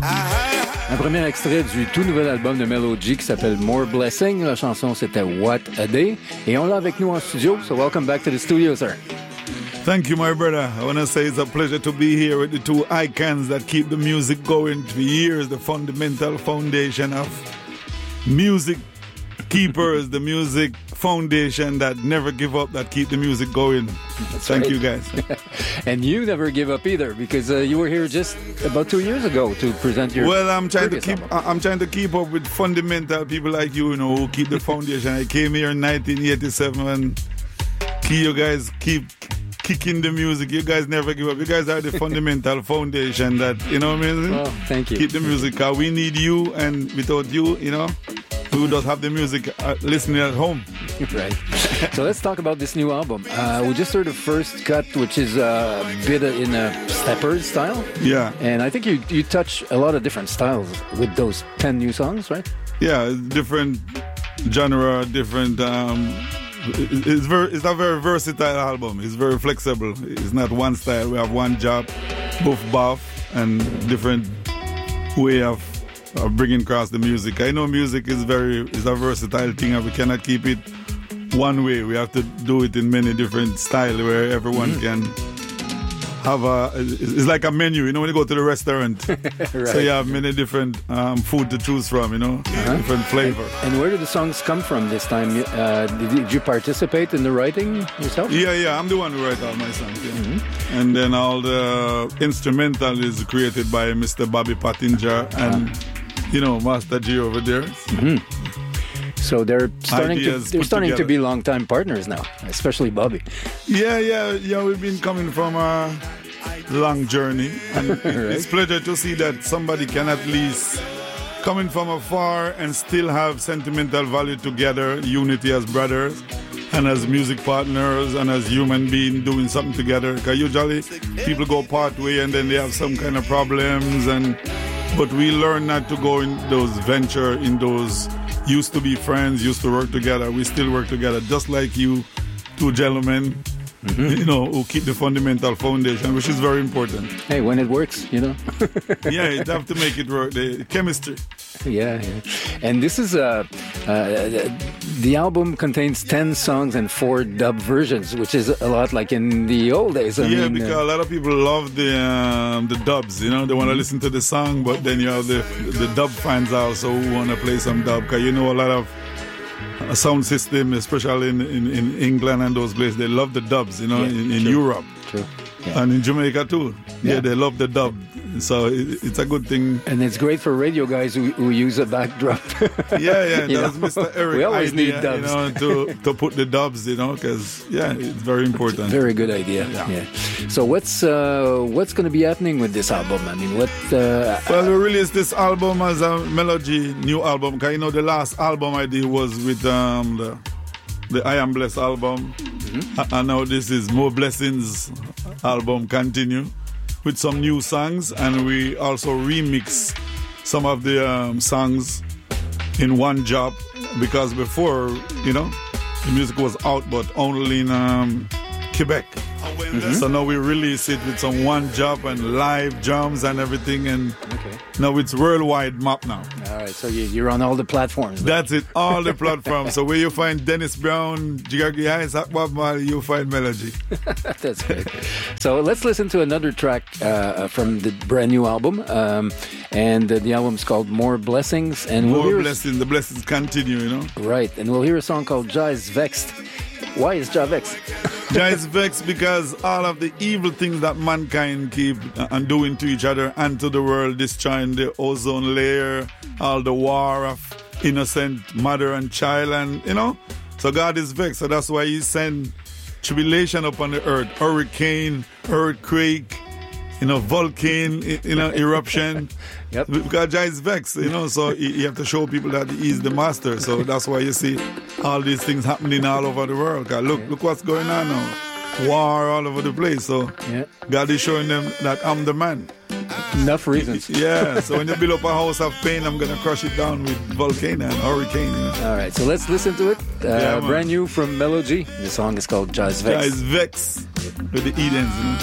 Un premier extrait du tout nouvel album de Melo G qui s'appelle More Blessing. La chanson, c'était What a Day. Et on l'a avec nous en studio, so welcome back to the studio, sir. Thank you, my brother. I want to say it's a pleasure to be here with the two icons that keep the music going for years, the fundamental foundation of music keepers, the music foundation that never give up, that keep the music going. Thank you, guys. And you never give up either, because you were here just about 2 years ago to present your. Well, I'm trying to keep. album. I'm trying to keep up with fundamental people like you, who keep the foundation. I came here in 1987, and you guys keep kicking the music. You guys never give up. You guys are the fundamental foundation that, you know what I mean? Oh, thank you. Keep the music. We need you, and without you, we would not have the music listening at home. Right. So let's talk about this new album. We just heard the first cut, which is a bit in a Steppers style. Yeah. And I think you touch a lot of different styles with those 10 new songs, right? Yeah, different genre, different. It's a very versatile album. It's very flexible. It's not one style. We have one job, buff, and different way of bringing across the music. I know music is a versatile thing, and we cannot keep it one way. We have to do it in many different styles where everyone can have it's like a menu, when you go to the restaurant. Right. So you have many different food to choose from, different flavor. And where did the songs come from this time? Did you participate in the writing yourself? Yeah, I'm the one who write all my songs. Yeah. And then all the instrumental is created by Mr. Bobby Pottinger and, Master G over there. So they're starting to be long-time partners now, especially Bobby. Yeah, we've been coming from a long journey. And Right. It's a pleasure to see that somebody can at least coming from afar and still have sentimental value together, unity as brothers and as music partners and as human beings doing something together. Because usually people go part way and then they have some kind of problems. But we learn not to go in those venture, in those used to be friends, used to work together. We still work together, just like you two gentlemen, who keep the fundamental foundation, which is very important. Hey, when it works, Yeah, you have to make it work. The chemistry. Yeah. And this is the album contains 10 songs and 4 dub versions, which is a lot like in the old days. Because a lot of people love the dubs, they want to listen to the song, but then you have the dub fans also who want to play some dub, because a lot of sound system, especially in England and those places, they love the dubs, in Europe. True. Yeah. And in Jamaica too. Yeah. They love the dub. So it's a good thing. And it's great for radio guys who use a backdrop. Yeah, that's Mr. Eric. We always need dubs. To put the dubs, because, it's very important. Very good idea. Yeah. So what's going to be happening with this album? I mean, Well, we released this album as a melody, new album. Because, the last album I did was with the I Am Blessed album. And now this is More Blessings album, continue, with some new songs. And we also remix some of the songs in one job. Because before, the music was out, but only in Quebec. So now we release it with some one job and live drums and everything, and now it's worldwide map now. All right, so you're on all the platforms. That's it, all the platforms. So where you find Dennis Brown, Jigagi Hines, Bob Marley, you find Melody. That's great. So let's listen to another track from the brand new album, and the album's called More Blessings. And Blessings, the blessings continue, Right, and we'll hear a song called Jah is Vexed. Why is Jah vexed? Jah is vexed because all of the evil things that mankind keep and doing to each other and to the world, destroying the ozone layer, all the war of innocent mother and child, and so God is vexed. So that's why He sent tribulation upon the earth, hurricane, earthquake, volcano, eruption. Yep. Because Jah is vexed, so you have to show people that He is the master. So that's why you see all these things happening all over the world. Look what's going on now. War all over the place. So God is showing them that I'm the man. Enough reasons. Yeah, so when you build up a house of pain, I'm going to crush it down with volcano and hurricane. All right, so let's listen to it. Brand new from Melo G. The song is called Jah is Vexed. Jah is Vexed with the Edens.